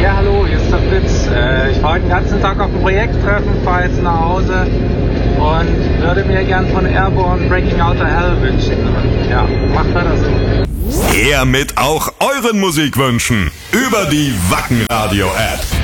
Ja, hallo, hier ist der Fritz. Ich war heute den ganzen Tag auf dem Projekttreffen, fahre jetzt nach Hause und würde mir gern von Airborne Breaking Out of Hell wünschen. Und ja, macht weiter so. Her mit auch euren Musikwünschen über die Wacken Radio App.